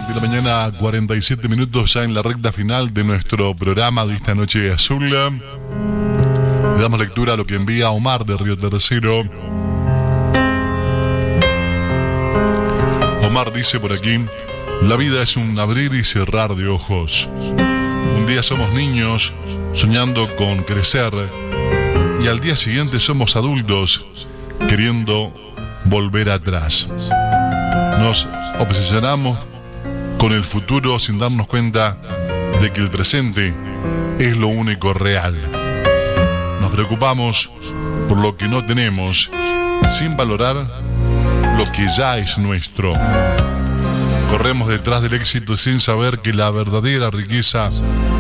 de la mañana, 47 minutos ya en la recta final de nuestro programa de esta noche azul. Le damos lectura a lo que envía Omar de Río Tercero. Omar dice por aquí: la vida es un abrir y cerrar de ojos. Un día somos niños soñando con crecer y al día siguiente somos adultos queriendo volver atrás. Nos obsesionamos con el futuro sin darnos cuenta de que el presente es lo único real. Nos preocupamos por lo que no tenemos sin valorar lo que ya es nuestro. Corremos detrás del éxito sin saber que la verdadera riqueza